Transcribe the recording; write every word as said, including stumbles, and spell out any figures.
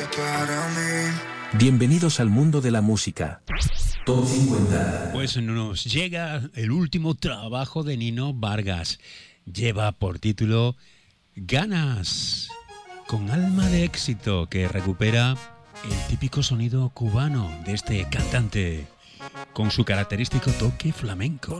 para mí. Bienvenidos al mundo de la música. Top cincuenta. Pues nos llega el último trabajo de Nino Vargas. Lleva por título Ganas, con alma de éxito, que recupera el típico sonido cubano de este cantante, con su característico toque flamenco.